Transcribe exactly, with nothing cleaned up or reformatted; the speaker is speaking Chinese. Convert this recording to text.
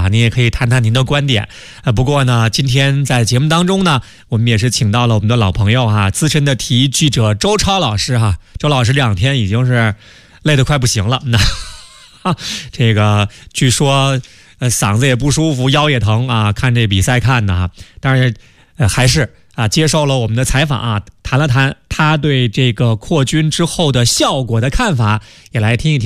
啊，您也可以谈谈您的观点。呃，不过呢，今天在节目当中呢，我们也是请到了我们的老朋友哈，资深的体育记者周超老师哈。周老师这两天已经是累得快不行了，那这个据说呃嗓子也不舒服，腰也疼啊，看这比赛看的哈，但是呃还是啊接受了我们的采访啊，谈了谈他对这个扩军之后的效果的看法，也来听一听。